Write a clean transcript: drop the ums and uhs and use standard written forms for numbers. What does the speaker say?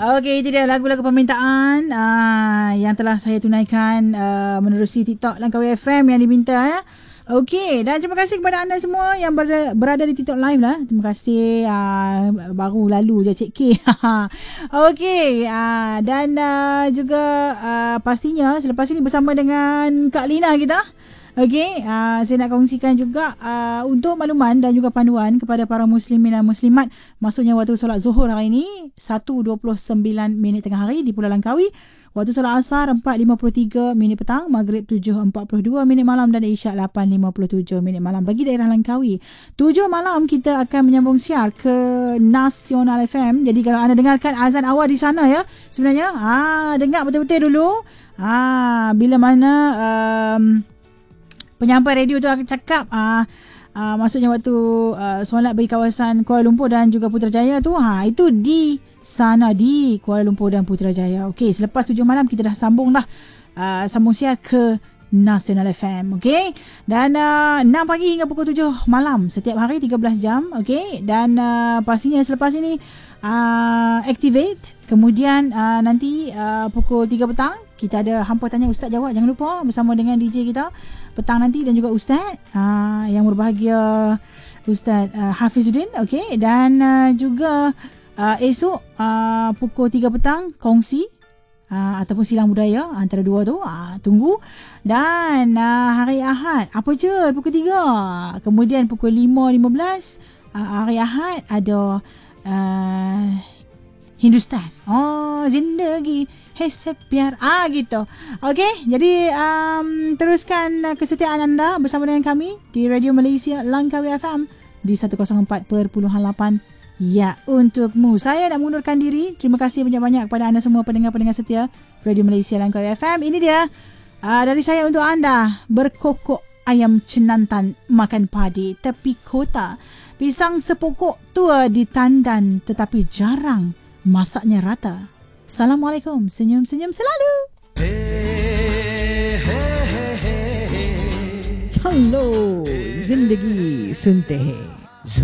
Okey, itu dia lagu-lagu permintaan yang telah saya tunaikan menerusi TikTok Langkawi FM yang diminta ya. Okey, dan terima kasih kepada anda semua yang berada di TikTok Live lah. Terima kasih baru lalu je Cik K. Okey, dan juga pastinya selepas ini bersama dengan Kak Lina kita. Okey, saya nak kongsikan juga untuk makluman dan juga panduan kepada para muslimin dan muslimat, maksudnya waktu solat Zuhur hari ini 1.29 minit tengah hari di Pulau Langkawi. Waktu solat Asar 4.53 minit petang, Maghrib 7.42 minit malam dan Isyak 8.57 minit malam bagi daerah Langkawi. 7 malam kita akan menyambung siar ke Nasional FM. Jadi kalau anda dengarkan azan awal di sana ya, sebenarnya dengar betul-betul dulu. Bila mana penyampai radio tu akan cakap maksudnya waktu solat bagi kawasan Kuala Lumpur dan juga Putrajaya tu, itu di sana di Kuala Lumpur dan Putrajaya. Okey, selepas 7 malam kita dah sambung siar ke Nasional FM. Okey, dan 6 pagi hingga pukul 7 malam setiap hari 13 jam. Okey, dan pastinya selepas ini activate, kemudian nanti pukul 3 petang kita ada hampa tanya Ustaz jawab, jangan lupa bersama dengan DJ kita petang nanti, dan juga Ustaz yang berbahagia Ustaz Hafizuddin. Okey, dan juga esok pukul 3 petang kongsi ataupun silang budaya antara dua tu, tunggu. Dan hari Ahad apa je pukul 3, kemudian pukul 5.15 hari Ahad ada Hindustan. Zindagi Hesep biar gitu. Okey, jadi teruskan kesetiaan anda bersama dengan kami di Radio Malaysia Langkawi FM di 104.8. Ya, untukmu. Saya nak mengundurkan diri. Terima kasih banyak-banyak kepada anda semua pendengar-pendengar setia Radio Malaysia Langkawi FM. Ini dia dari saya untuk anda. Berkokok ayam cenantan makan padi tepi kota. Pisang sepokok tua ditandan tetapi jarang masaknya rata. Assalamualaikum. Senyum-senyum selalu. Hello, zindagi sunte hai.